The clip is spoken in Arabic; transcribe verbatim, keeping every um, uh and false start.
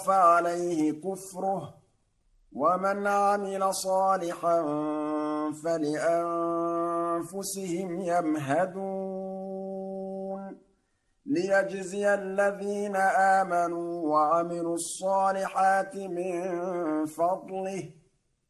فعليه كفره ومن عمل صالحا فلأنفسهم يمهدون ليجزي الذين آمنوا وعملوا الصالحات من فضله